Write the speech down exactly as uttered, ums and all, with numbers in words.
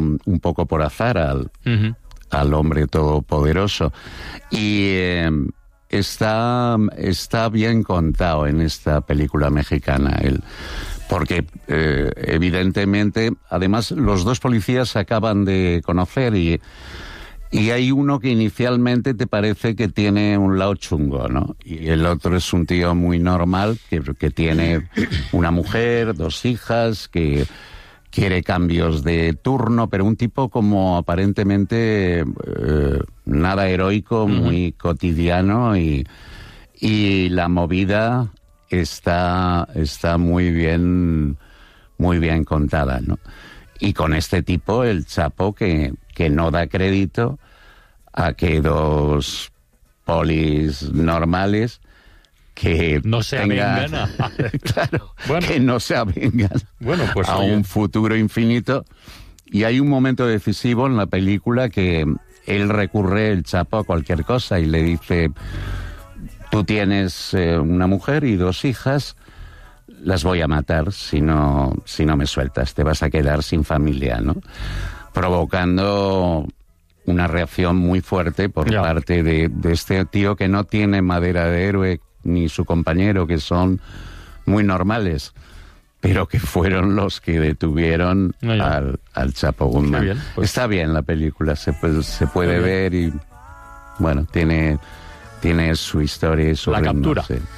un, un poco por azar al, uh-huh. al hombre todopoderoso. Y eh, está, está bien contado en esta película mexicana, el, porque eh, evidentemente, además los dos policías se acaban de conocer y... Y hay uno que inicialmente te parece que tiene un lado chungo, ¿no? Y el otro es un tío muy normal, que, que tiene una mujer, dos hijas, que quiere cambios de turno, pero un tipo como aparentemente eh, nada heroico, muy uh-huh. cotidiano, y, y la movida está, está muy bien, muy bien contada, ¿no? Y con este tipo, el Chapo, que, que no da crédito a que dos polis normales que no se tengan, avengan claro, bueno. que no se avengan bueno, pues, a oye. un futuro infinito. Y hay un momento decisivo en la película que él recurre, el Chapo, a cualquier cosa y le dice: tú tienes eh, una mujer y dos hijas, las voy a matar si no, si no me sueltas, te vas a quedar sin familia, ¿no? Provocando una reacción muy fuerte por yeah. parte de, de este tío que no tiene madera de héroe, ni su compañero, que son muy normales, pero que fueron los que detuvieron no, yeah. al, al Chapo Guzmán. Bien, pues. Está bien la película, se, pues, se puede ver y, bueno, tiene, tiene su historia y su la ritmo, captura. Sí.